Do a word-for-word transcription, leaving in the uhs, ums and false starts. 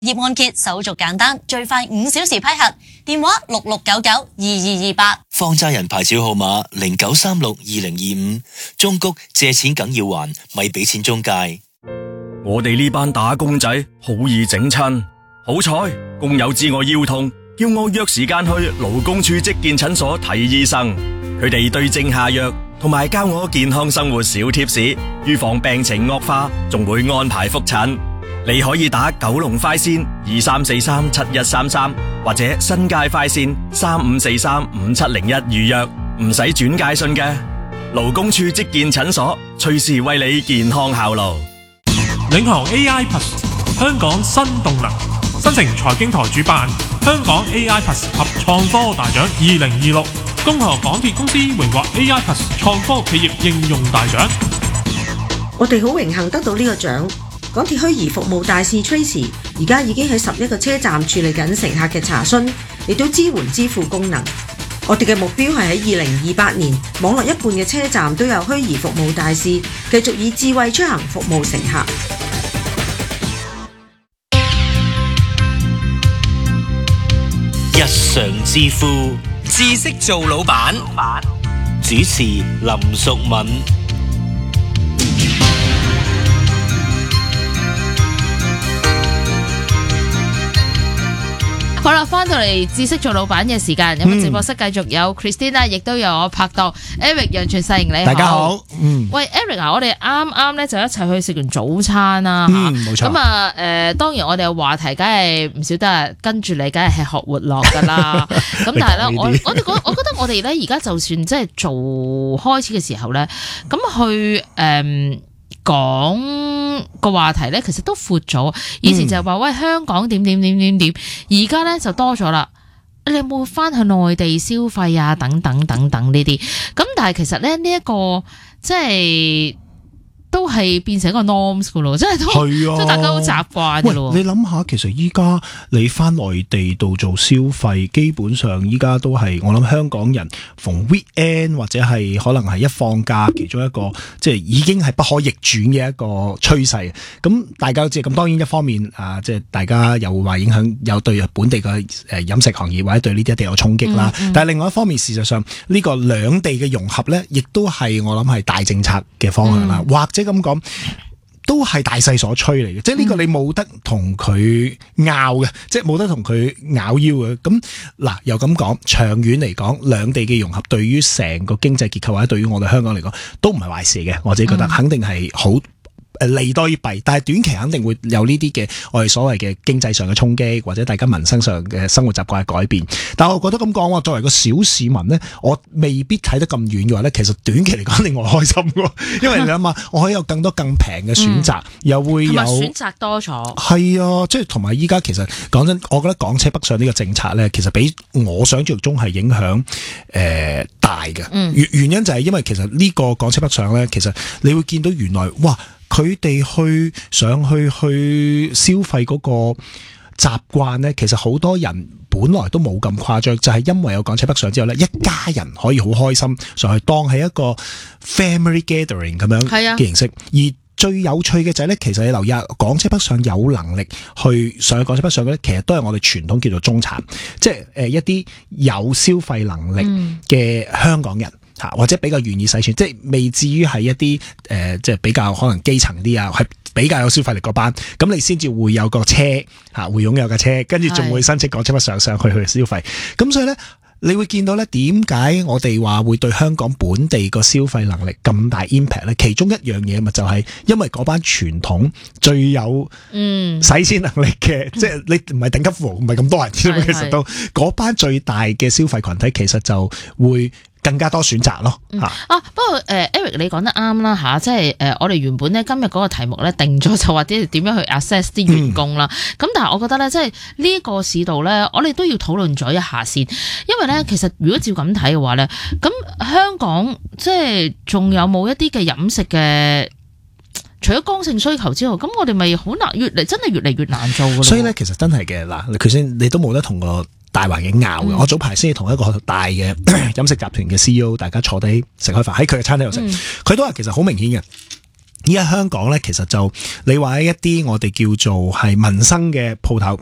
業按揭手續簡單，最快五小時批核。電話六六九九二二二八。 放債人牌照號碼零九三六二零二五。中谷借錢梗要還，咪俾錢中介。 我哋呢班打工仔好易整親，好彩工友知我腰痛，叫我約時間去勞工處職健診所睇醫生。佢哋對症下藥，同埋教我健康生活小貼士，預防病情惡化，仲會安排覆診。你可以打九龍快線二三四三七一三三，或者新界快線三五四三五七零一預約，唔使轉介信嘅。勞工處職健診所，隨時為你健康效勞。 領航 A I Plus 香港新動能，新城財經台主辦香港 A I Plus 及創科大獎二零二六，恭賀港鐵公司榮獲 A I Plus 創科企業應用大獎。 我哋好榮幸得到呢個獎。港鐵虛擬服務大使 Tracy 而家已經喺十一個車站處理緊乘客嘅查詢，亦都支援支付功能。我哋嘅目標係喺二零二八年，網絡一半嘅車站都有虛擬服務大使，繼續以智慧出行服務乘客。 日常致富， 知識做老闆。 主持林淑敏。 好啦，翻到嚟知識做老闆嘅時間，咁直播室繼續有 Christina， 亦都有我拍檔 Eric 楊全世盈，你好。 大家好。嗯， 喂 Eric 啊，我哋啱啱咧就一齊去食完早餐啦。 嗯，冇錯。 咁啊，誒、呃，當然我哋嘅話題梗係唔少得係跟住你，梗係吃喝活樂噶啦。咁但係咧，我我哋我覺得我哋咧而家就算即係做開始嘅時候咧，咁去誒。嗯講個話題咧，其實都闊咗。以前就係話喂香港點點點點點，而家咧就多咗啦。你有冇翻去內地消費啊？等等等等呢啲。咁但係其實咧呢一個即係都係變成一個 norms 噶咯，即係都即係大家好習慣噶咯。 你諗下，其實依家你翻內地度做消費，基本上依家都係我諗香港人逢 weekend 或者係可能係一放假，其中一個即係已經係不可逆轉嘅一個趨勢。咁大家都知，咁當然一方面啊，即係大家又會話影響有對本地嘅誒飲食行業或者對呢啲一定有衝擊啦。嗯嗯、但係另外一方面，事實上呢個兩地嘅融合咧，亦都係我諗係大政策嘅方向啦，嗯、或者咁講，都係大勢所趨嚟嘅，即係呢個你冇得同佢拗嘅，即係冇得同佢拗腰嘅。咁嗱，又咁講，長遠嚟講，兩地嘅融合對於成個經濟結構或者對於我哋香港嚟講，都唔係壞事嘅。我自己覺得肯定係好。誒利多於弊，但係短期肯定會有呢啲嘅我哋所謂嘅經濟上嘅衝擊，或者大家民生上嘅生活習慣嘅改變。但係我覺得咁講話，作為個小市民呢，我未必睇得咁遠嘅話呢，其實短期嚟講令我開心喎，因為你諗下，我可以有更多更平嘅選擇，嗯、又會有選擇多咗。係啊，即係同埋依家其實講真，我覺得港車北上呢個政策呢，其實比我想象中係影響誒、呃、大嘅。嗯、原原因就係因為其實呢個港車北上呢，其實你會見到原來哇〜佢哋去上去去消費嗰個習慣呢，其實好多人本來都冇咁誇張，就係、是、因為有港車北上之後呢，一家人可以好開心上去當係一個 family gathering 咁樣嘅形式。而最有趣嘅就係呢，其實你留意下港車北上有能力去上去港車北上嘅呢，其實都係我哋傳統叫做中產，即係誒一啲有消費能力嘅香港人。嗯或者比較願意使錢，即係未至於係一啲誒、呃，即係比較可能基層啲啊，係比較有消費力嗰班，咁你先至會有個車嚇，會擁有架車，跟住仲會申請港車北上上去去消費。咁所以咧，你會見到咧，點解我哋話會對香港本地個消費能力咁大 impact 咧？其中一樣嘢咪就係因為嗰班傳統最有嗯使錢能力嘅，嗯、即係你唔係頂級富豪，唔係咁多人，其實都嗰班最大嘅消費群體，其實就會更加多選擇咯嚇、嗯、 啊！不過誒、呃、Eric 你講得啱啦嚇，即係誒、呃、我哋原本咧今日嗰個題目咧定咗就話啲點樣去 assess 啲員工啦。咁、嗯、但係我覺得咧，即係呢個市道咧，我哋都要討論咗一下先，因為咧其實如果照咁睇嘅話咧，咁香港即係仲有冇一啲嘅飲食嘅？除咗剛性需求之外，咁我哋咪好難越嚟真係越嚟越難做㗎咯。 所以咧，其實真係嘅嗱，佢先你都冇得同個大環境拗嘅。嗯、我早排先同一個大嘅飲食集團嘅 C E O， 大家坐低食開飯喺佢嘅餐廳度食，佢、嗯、都話其實好明顯嘅。 依家香港咧，其實就你話一啲我哋叫做係民生嘅鋪頭，